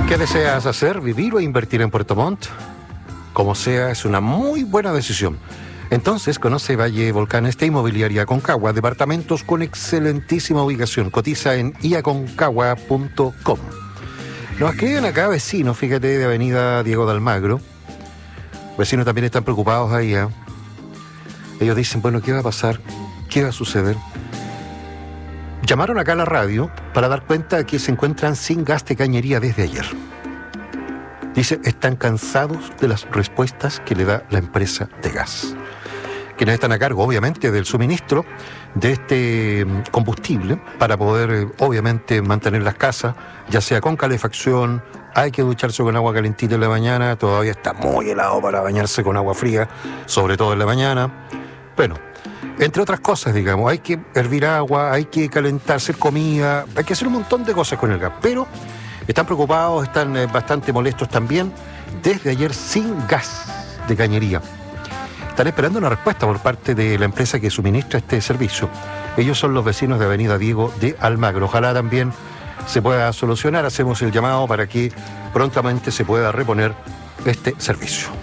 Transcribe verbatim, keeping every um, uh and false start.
¿Qué deseas hacer? ¿Vivir o invertir en Puerto Montt? Como sea, es una muy buena decisión. Entonces, conoce Valle Volcanes de Inmobiliaria Aconcagua, departamentos con excelentísima ubicación. Cotiza en i aconcagua punto com. Nos escriben acá vecinos, fíjate, de Avenida Diego de Almagro. Vecinos también están preocupados ahí, ¿eh? Ellos dicen, bueno, ¿qué va a pasar? ¿Qué va a suceder? Llamaron acá a la radio para dar cuenta de que se encuentran sin gas de cañería desde ayer. Dice, están cansados de las respuestas que le da la empresa de gas, quienes están a cargo, obviamente, del suministro de este combustible para poder, obviamente, mantener las casas, ya sea con calefacción. Hay que ducharse con agua calentita en la mañana, todavía está muy helado para bañarse con agua fría, sobre todo en la mañana. Bueno, entre otras cosas, digamos, hay que hervir agua, hay que calentarse comida, hay que hacer un montón de cosas con el gas, pero están preocupados, están eh, bastante molestos también, desde ayer sin gas de cañería. Están esperando una respuesta por parte de la empresa que suministra este servicio. Ellos son los vecinos de Avenida Diego de Almagro. Ojalá también se pueda solucionar. Hacemos el llamado para que prontamente se pueda reponer este servicio.